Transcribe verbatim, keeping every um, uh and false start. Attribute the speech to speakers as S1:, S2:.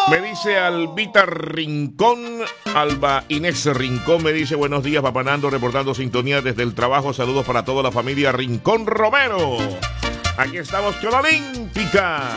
S1: Me dice Albita Rincón, Alba Inés Rincón me dice buenos días, Papá Nando, reportando sintonía desde el trabajo. Saludos para toda la familia Rincón Romero. Aquí estamos con la Olímpica.